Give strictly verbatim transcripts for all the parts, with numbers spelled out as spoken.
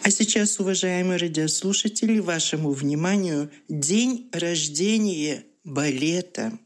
А сейчас, уважаемые радиослушатели, вашему вниманию день рождения балета.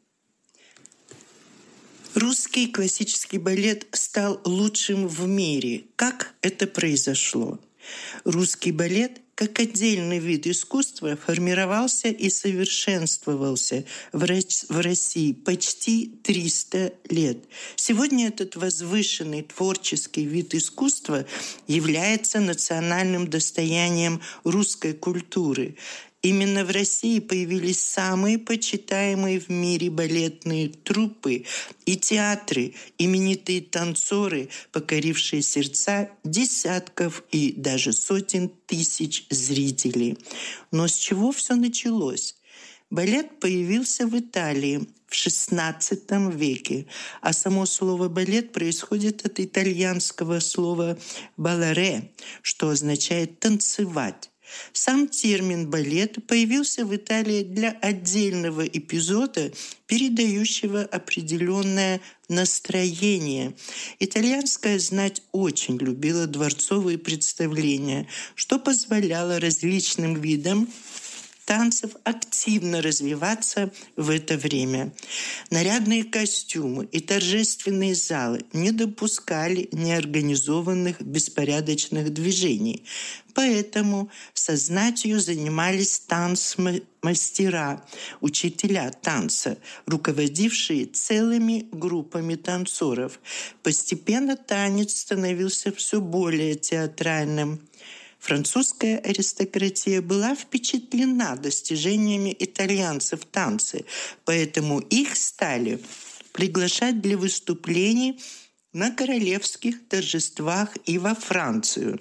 Русский классический балет стал лучшим в мире. Как это произошло? Русский балет, как отдельный вид искусства, формировался и совершенствовался в России почти триста лет. Сегодня этот возвышенный творческий вид искусства является национальным достоянием русской культуры. Именно в России появились самые почитаемые в мире балетные труппы и театры, именитые танцоры, покорившие сердца десятков и даже сотен тысяч зрителей. Но с чего все началось? Балет появился в Италии в шестнадцатом веке, а само слово «балет» происходит от итальянского слова «балларе», что означает «танцевать». Сам термин «балет» появился в Италии для отдельного эпизода, передающего определенное настроение. Итальянская знать очень любила дворцовые представления, что позволяло различным видам танцев активно развиваться в это время. Нарядные костюмы и торжественные залы не допускали неорганизованных беспорядочных движений. Поэтому со знатью занимались танцмастера, учителя танца, руководившие целыми группами танцоров. Постепенно танец становился все более театральным. Французская аристократия была впечатлена достижениями итальянцев в танце, поэтому их стали приглашать для выступлений на королевских торжествах и во Францию.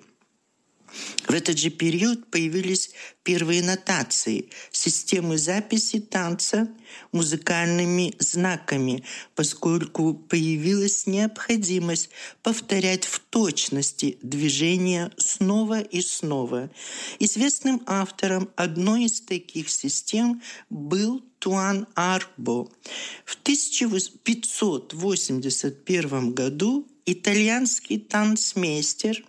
В этот же период появились первые нотации, системы записи танца музыкальными знаками, поскольку появилась необходимость повторять в точности движения снова и снова. Известным автором одной из таких систем был Туан Арбо. В тысяча пятьсот восемьдесят первом году итальянский танцмейстер,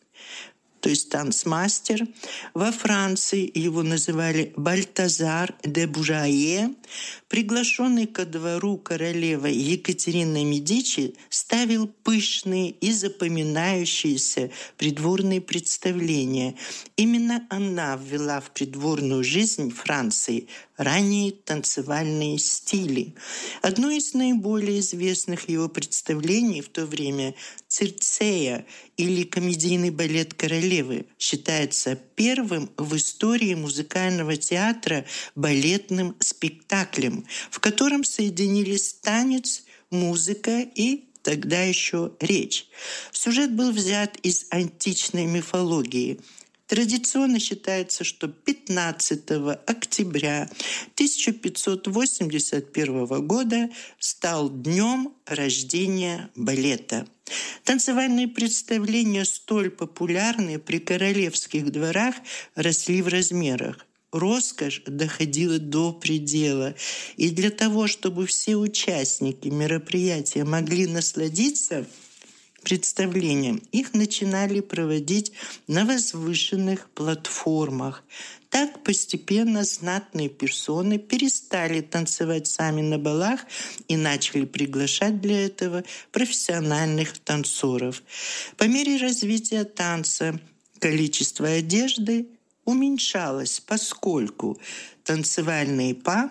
то есть танцмастер, во Франции его называли Бальтазар де Бужайе, приглашенный ко двору королевы Екатерины Медичи, ставил пышные и запоминающиеся придворные представления. Именно она ввела в придворную жизнь Франции ранние танцевальные стили. Одно из наиболее известных его представлений в то время «Цирцея» или комедийный балет королевы считается первым в истории музыкального театра балетным спектаклем, в котором соединились танец, музыка и тогда еще речь. Сюжет был взят из античной мифологии. Традиционно считается, что пятнадцатого октября тысяча пятьсот восемьдесят первого года стал днем рождения балета. Танцевальные представления, столь популярные при королевских дворах, росли в размерах. Роскошь доходила до предела. И для того, чтобы все участники мероприятия могли насладиться представлением, их начинали проводить на возвышенных платформах. Так постепенно знатные персоны перестали танцевать сами на балах и начали приглашать для этого профессиональных танцоров. По мере развития танца количество одежды уменьшалось, поскольку танцевальные па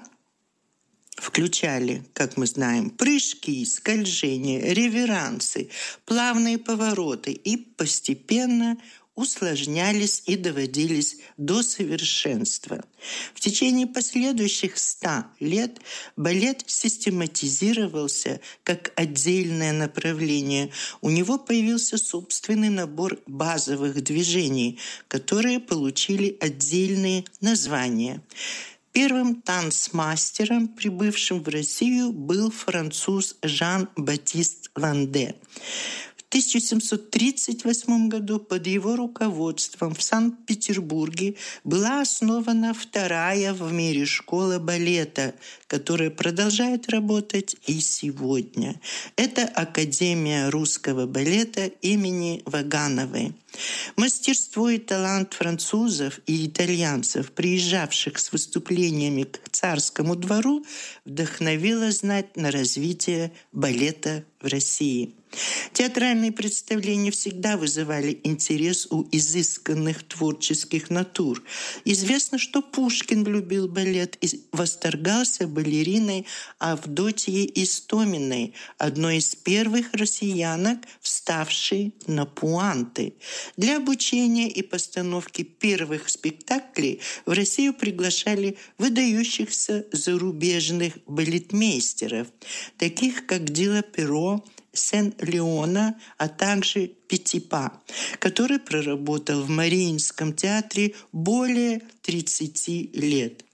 включали, как мы знаем, прыжки, скольжения, реверансы, плавные повороты и постепенно усложнялись и доводились до совершенства. В течение последующих ста лет балет систематизировался как отдельное направление. У него появился собственный набор базовых движений, которые получили отдельные названия. Первым танцмастером, прибывшим в Россию, был француз Жан-Батист Ланде. В тысяча семьсот тридцать восьмом году под его руководством в Санкт-Петербурге была основана вторая в мире школа балета, которая продолжает работать и сегодня. Это Академия русского балета имени Вагановой. Мастерство и талант французов и итальянцев, приезжавших с выступлениями к царскому двору, вдохновило знать на развитие балета в России. Театральные представления всегда вызывали интерес у изысканных творческих натур. Известно, что Пушкин любил балет и восторгался балериной Авдотьей Истоминой, одной из первых россиянок, вставшей на пуанты. Для обучения и постановки первых спектаклей в Россию приглашали выдающихся зарубежных балетмейстеров, таких как Дила Перо, Сен-Леона, а также Петипа, который проработал в Мариинском театре более тридцати лет.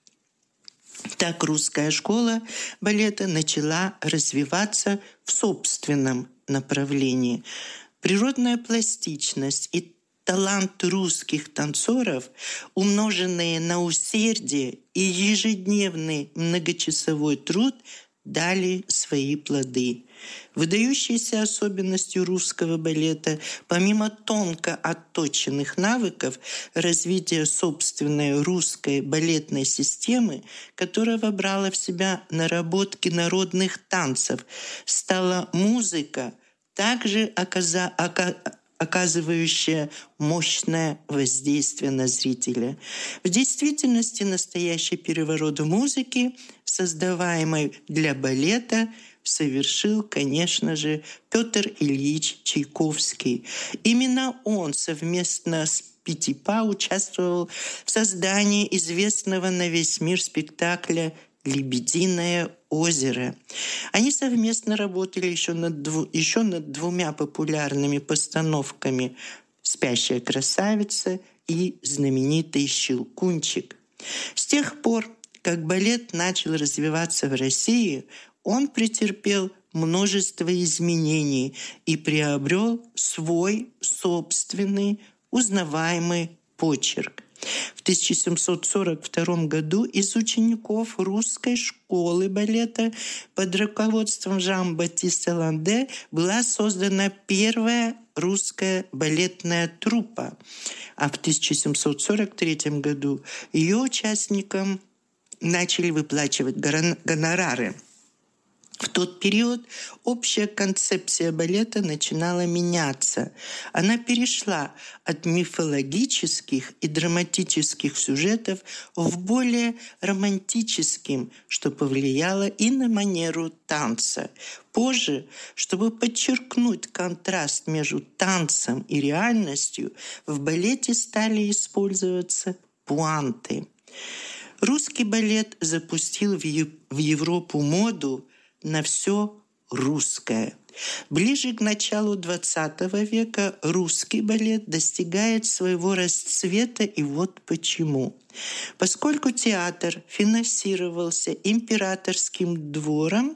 Так русская школа балета начала развиваться в собственном направлении. Природная пластичность и талант русских танцоров, умноженные на усердие и ежедневный многочасовой труд, дали свои плоды. Выдающейся особенностью русского балета, помимо тонко отточенных навыков, развития собственной русской балетной системы, которая вобрала в себя наработки народных танцев, стала музыка, также оказа- ока- оказывающая мощное воздействие на зрителя. В действительности настоящий переворот в музыке, создаваемой для балета, совершил, конечно же, Петр Ильич Чайковский. Именно он совместно с Петипа участвовал в создании известного на весь мир спектакля «Лебединое озеро». Они совместно работали еще над, дву, еще над двумя популярными постановками «Спящая красавица» и знаменитый «Щелкунчик». С тех пор, как балет начал развиваться в России, он претерпел множество изменений и приобрел свой собственный узнаваемый почерк. В тысяча семьсот сорок втором году из учеников русской школы балета под руководством Жан-Батиста Ланде была создана первая русская балетная труппа, а в тысяча семьсот сорок третьем году ее участникам начали выплачивать гонорары. В тот период общая концепция балета начинала меняться. Она перешла от мифологических и драматических сюжетов в более романтическим, что повлияло и на манеру танца. Позже, чтобы подчеркнуть контраст между танцем и реальностью, в балете стали использоваться пуанты. Русский балет запустил в Европу моду на все русское. Ближе к началу двадцатого века русский балет достигает своего расцвета, и вот почему. Поскольку театр финансировался императорским двором,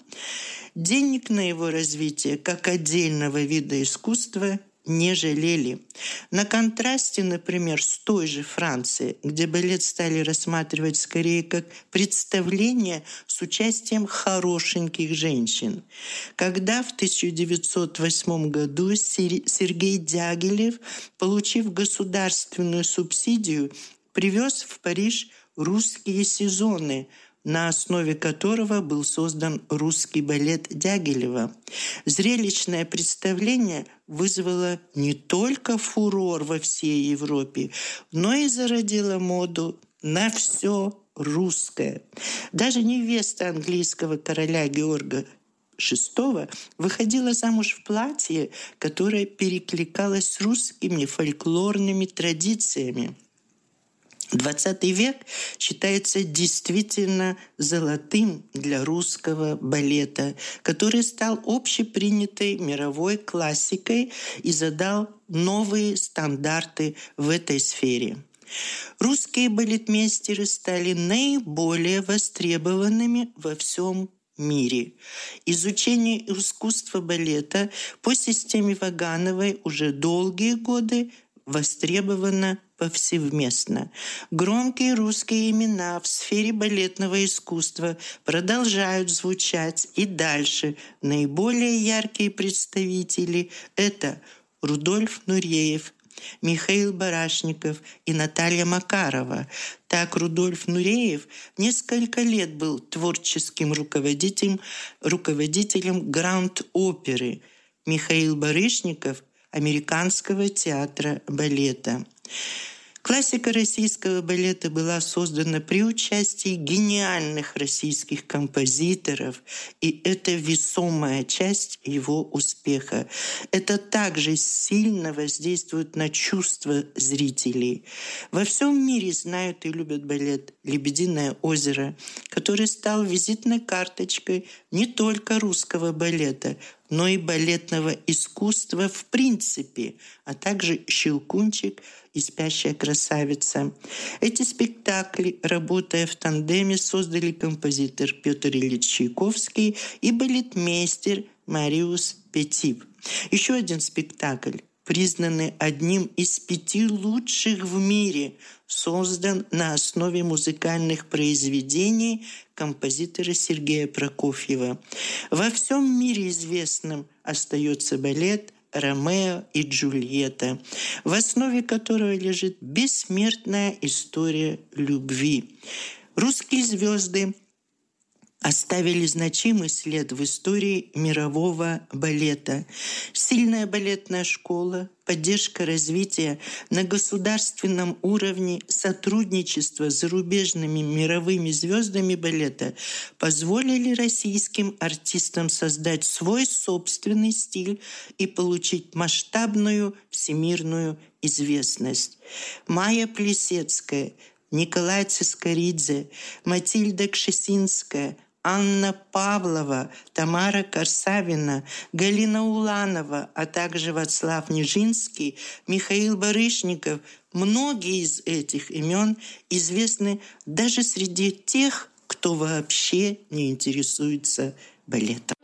денег на его развитие как отдельного вида искусства не жалели. На контрасте, например, с той же Францией, где балет стали рассматривать скорее как представление с участием хорошеньких женщин. Когда в тысяча девятьсот восьмом году Сергей Дягилев, получив государственную субсидию, привез в Париж русские сезоны, на основе которого был создан русский балет Дягилева. Зрелищное представление вызвало не только фурор во всей Европе, но и зародило моду на все русское. Даже невеста английского короля Георга шестого выходила замуж в платье, которое перекликалось с русскими фольклорными традициями. двадцатый век считается действительно золотым для русского балета, который стал общепринятой мировой классикой и задал новые стандарты в этой сфере. Русские балетмейстеры стали наиболее востребованными во всем мире. Изучение искусства балета по системе Вагановой уже долгие годы востребовано повсеместно. Громкие русские имена в сфере балетного искусства продолжают звучать и дальше. Наиболее яркие представители — это Рудольф Нуреев, Михаил Барашников и Наталья Макарова. Так Рудольф Нуреев несколько лет был творческим руководителем, руководителем Гранд-оперы. Михаил Барышников – Американского театра балета. Классика российского балета была создана при участии гениальных российских композиторов, и это весомая часть его успеха. Это также сильно воздействует на чувства зрителей. Во всем мире знают и любят балет «Лебединое озеро», который стал визитной карточкой не только русского балета, но и балетного искусства в принципе, а также «Щелкунчик» и «Спящая красавица». Эти спектакли, работая в тандеме, создали композитор Петр Ильич Чайковский и балетмейстер Мариус Петип. Еще один спектакль, признанный одним из пяти лучших в мире, создан на основе музыкальных произведений композитора Сергея Прокофьева. Во всем мире известным остается балет «Ромео и Джульетта», в основе которого лежит бессмертная история любви. Русские звезды оставили значимый след в истории мирового балета. Сильная балетная школа, поддержка развития на государственном уровне, сотрудничество с зарубежными мировыми звездами балета позволили российским артистам создать свой собственный стиль и получить масштабную всемирную известность. Майя Плисецкая, Николай Цискоридзе, Матильда Кшесинская, Анна Павлова, Тамара Корсавина, Галина Уланова, а также Вацлав Нижинский, Михаил Барышников. Многие из этих имен известны даже среди тех, кто вообще не интересуется балетом.